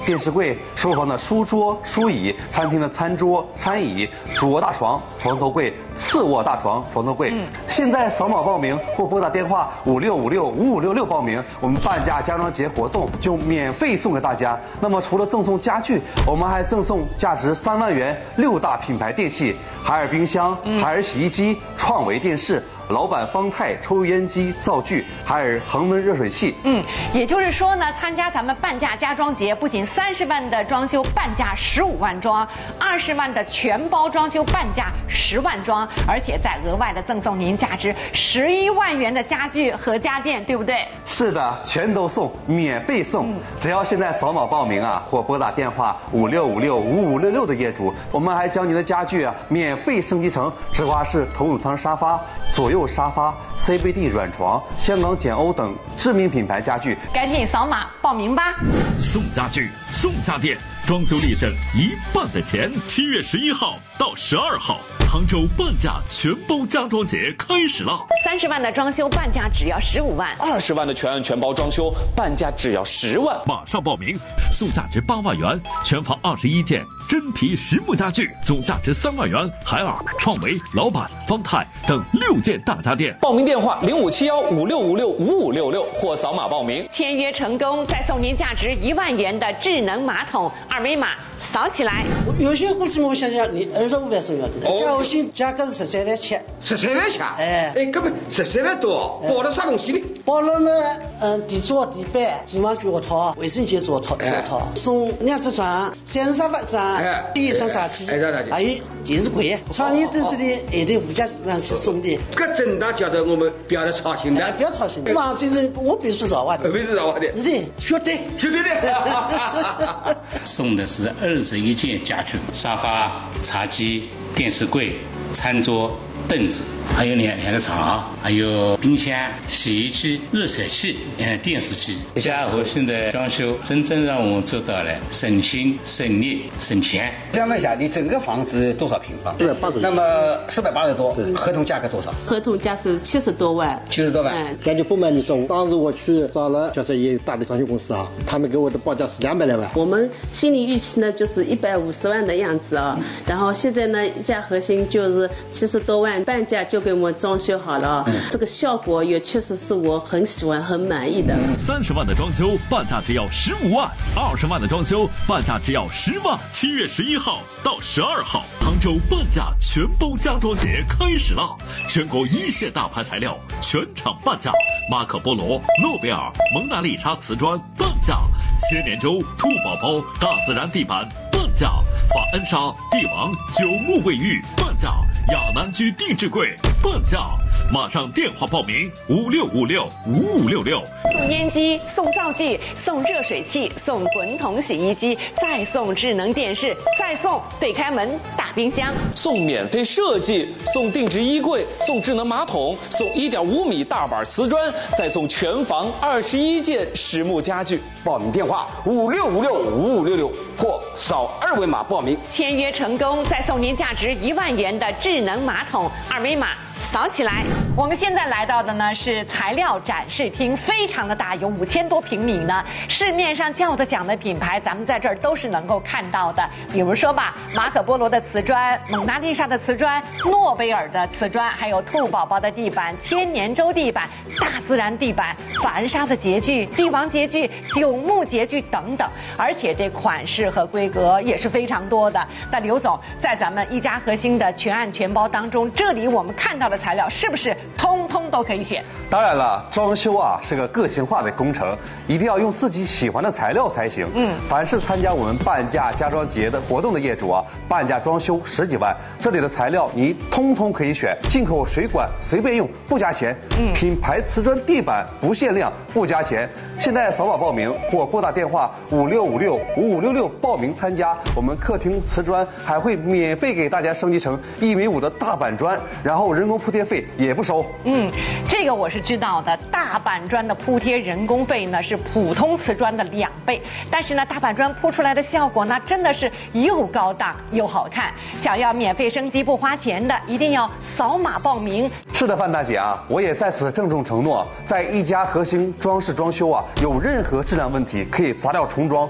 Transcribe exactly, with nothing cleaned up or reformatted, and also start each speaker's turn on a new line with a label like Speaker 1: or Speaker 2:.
Speaker 1: 电视柜、书房的书桌、书椅、餐厅的餐桌、餐椅、主卧大床、床头柜、次卧大床、床头柜。嗯、现在扫码报名或拨打电话五六五六五五六六报名，我们半价家装节活动就免费送给大家。那么除了赠送家具，我们还赠送价值三万元六大品牌电器：海尔冰箱、海尔洗衣机、创维电视、老板方太抽油烟机、灶具，海尔恒温热水器。
Speaker 2: 嗯，也就是说呢，参加咱们半价家装节，不仅三十万的装修半价十五万装，二十万的全包装修半价十万装，而且再额外的赠送您价值十一万元的家具和家电，对不对？
Speaker 1: 是的，全都送，免费送。嗯、只要现在扫码报名啊，或拨打电话五六五六五五六六的业主，我们还将您的家具啊免费升级成直滑式头等舱沙发、左右沙发、C B D 软床、香港简欧等知名品牌家具。
Speaker 2: 赶紧扫码报名吧！
Speaker 3: 送家具，送家电，装修立省一半的钱。七月十一号到十二号，杭州半价全包家装节开始了。
Speaker 2: 三十万的装修半价只要十五万，
Speaker 4: 二十万的全案全包装修半价只要十万。
Speaker 3: 马上报名，送价值八万元，全房二十一件真皮实木家具，总价值三万元，海尔、创维、老板、方太等六件大家电。
Speaker 4: 报名电话零五七幺五六五六五五六六或扫码报名。
Speaker 2: 签约成功，再送您价值一万元的智能马桶，二维码扫起来。
Speaker 5: 有些估计我想想，你二十五万送要的，价我新价格是十三万七。
Speaker 6: 十三万七？
Speaker 5: 哎
Speaker 6: 哎，根本十三万多，包了啥东西呢？
Speaker 5: 包了嘛，嗯，地桌、地板、厨房脚套、卫生间桌套、脚套，送两只床、三十沙发床、一张茶几，还有电视柜。创业都是的，一定附加上去送的。
Speaker 6: 搿真的叫得我们不要操心的，
Speaker 5: 不要操心的。嘛，这人我必须找我的，
Speaker 6: 必须找我的，
Speaker 5: 是的，绝对，
Speaker 6: 绝对的。
Speaker 7: 送的是二十一件家具，沙发、茶几、电视柜、餐桌、凳子，还有两两个床，还有冰箱、洗衣机、热水器、嗯，电视机。家和新的装修，真正让我们做到了省心、省力、省钱。
Speaker 6: 想问一下，你整个房子多少平方？
Speaker 8: 四百八十。
Speaker 6: 那么四百八十多，合同价格多少？
Speaker 8: 合同价是七十多万。
Speaker 6: 七十多万。
Speaker 8: 嗯，感觉不瞒你说，当时我去找了就是一大的装修公司啊，他们给我的报价是两百来万。
Speaker 9: 我们心理预期呢就是一百五十万的样子啊，然后现在呢一家核心就是七十多万，半价就给我们装修好了，嗯、这个效果也确实是我很喜欢、很满意的。
Speaker 3: 三十万的装修半价只要十五万，二十万的装修半价只要十万。七月十一号到十二号，杭州半价全包家装节开始了，全国一线大牌材料全场半价，马可波罗、诺贝尔、蒙娜丽莎瓷砖半价，千年舟、兔宝宝、大自然地板半价，法恩莎、帝王、九牧卫浴半价，亚南居定制柜半价。马上电话报名五六五六五五六六。
Speaker 2: 送烟机，送灶具，送热水器，送滚筒洗衣机，再送智能电视，再送对开门大冰箱，
Speaker 4: 送免费设计，送定制衣柜，送智能马桶，送一点五米大板瓷砖，再送全房二十一件实木家具。
Speaker 6: 报名电话五六五六五五六六或扫二维码报名。
Speaker 2: 签约成功，再送您价值一万元的智能马桶，二维码扫起来。我们现在来到的呢是材料展示厅，非常的大，有五千多平米呢。市面上叫得奖的品牌，咱们在这儿都是能够看到的。比如说吧，马可波罗的瓷砖、蒙娜丽莎的瓷砖、诺贝尔的瓷砖，还有兔宝宝的地板、千年舟地板、大自然地板、法恩莎的洁具、帝王洁具、九牧洁具等等。而且这款式和规格也是非常多的。那刘总，在咱们一家核心的全案全包当中，这里我们看到的材料是不是通通都可以选？
Speaker 1: 当然了，装修啊是个个性化的工程，一定要用自己喜欢的材料才行。嗯，凡是参加我们半价家装节的活动的业主啊，半价装修十几万，这里的材料你通通可以选，进口水管随便用不加钱，嗯，品牌瓷砖地板不限量不加钱。现在扫码报名或拨打电话五六五六五五六六报名参加，我们客厅瓷砖还会免费给大家升级成一米五的大板砖，然后人工铺贴费也不收。
Speaker 2: 嗯，这个我是知道的。大板砖的铺贴人工费呢是普通瓷砖的两倍，但是呢大板砖铺出来的效果呢真的是又高档又好看。想要免费升级不花钱的，一定要扫码报名。
Speaker 1: 是的，范大姐啊，我也在此郑重承诺，在一家核心装饰装修啊，有任何质量问题可以砸掉重装。